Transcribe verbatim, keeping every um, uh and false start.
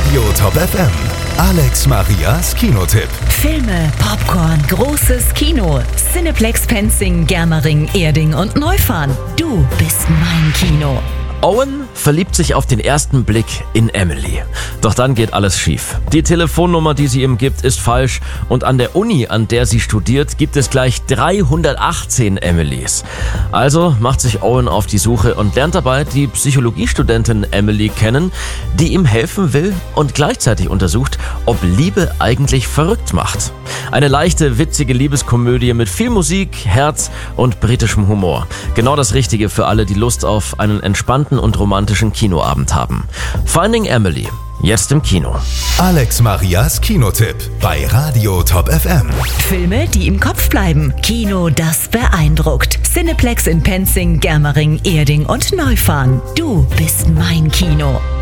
Radio Top F M. Alex Marias Kinotipp. Filme, Popcorn, großes Kino. Cineplex Penzing, Germering, Erding und Neufahren. Du bist mein Kino. Owen verliebt sich auf den ersten Blick in Emily. Doch dann geht alles schief. Die Telefonnummer, die sie ihm gibt, ist falsch und an der Uni, an der sie studiert, gibt es gleich dreihundertachtzehn Emilys. Also macht sich Owen auf die Suche und lernt dabei die Psychologiestudentin Emily kennen, die ihm helfen will und gleichzeitig untersucht, ob Liebe eigentlich verrückt macht. Eine leichte, witzige Liebeskomödie mit viel Musik, Herz und britischem Humor. Genau das Richtige für alle, die Lust auf einen entspannten und romantischen Kinoabend haben. Finding Emily, jetzt im Kino. Alex Marias Kinotipp bei Radio Top F M. Filme, die im Kopf bleiben. Kino, das beeindruckt. Cineplex in Penzing, Germering, Erding und Neufahren. Du bist mein Kino.